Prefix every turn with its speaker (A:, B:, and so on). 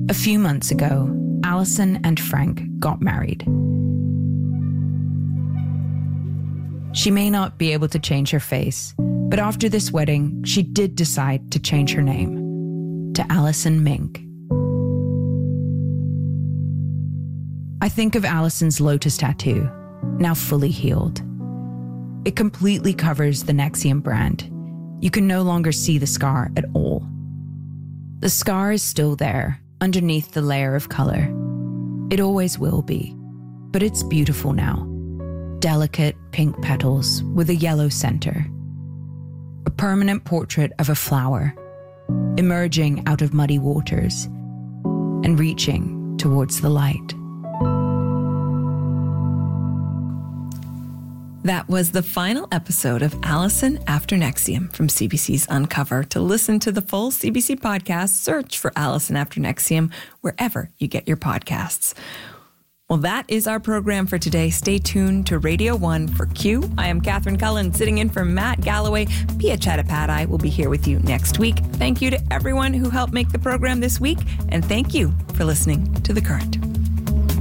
A: A few months ago, Alison and Frank got married. She may not be able to change her face, but after this wedding, she did decide to change her name to Alison Mink. I think of Alison's lotus tattoo, now fully healed. It completely covers the NXIVM brand. You can no longer see the scar at all. The scar is still there, underneath the layer of color. It always will be, but it's beautiful now. Delicate pink petals with a yellow center. A permanent portrait of a flower, emerging out of muddy waters and reaching towards the light.
B: That was the final episode of Alison After NXIVM from CBC's Uncover. To listen to the full CBC podcast, search for Alison After NXIVM wherever you get your podcasts. Well, that is our program for today. Stay tuned to Radio 1 for Q. I am Catherine Cullen, sitting in for Matt Galloway. Pia Chattopadhyay will be here with you next week. Thank you to everyone who helped make the program this week, and thank you for listening to The Current.